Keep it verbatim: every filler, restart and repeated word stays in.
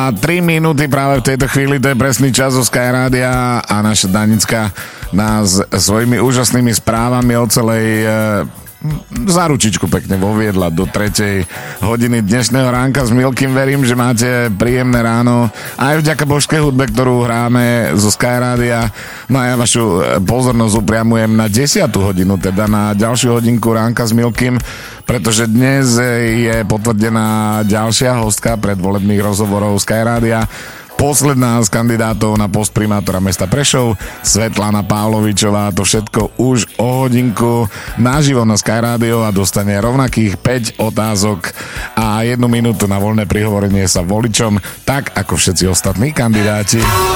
A tri minúty práve v tejto chvíli, to je presný čas zo Sky Rádia a naša Danicka nás svojimi úžasnými správami o celej za ručičku pekne voviedla do tretej hodiny dnešného ránka s Milkym. Verím, že máte príjemné ráno aj vďaka božskej hudbe, ktorú hráme zo Sky Rádia. No a ja vašu pozornosť upriamujem na desiatu hodinu, teda na ďalšiu hodinku ránka s Milkym, pretože dnes je potvrdená ďalšia hostka predvolebných rozhovorov Sky Rádia. Posledná z kandidátov na post primátora mesta Prešov, Svetlana Pavlovičová. To všetko už o hodinku naživo na Sky Radio a dostane rovnakých päť otázok a jednu minútu na voľné prihovorenie sa voličom, tak ako všetci ostatní kandidáti.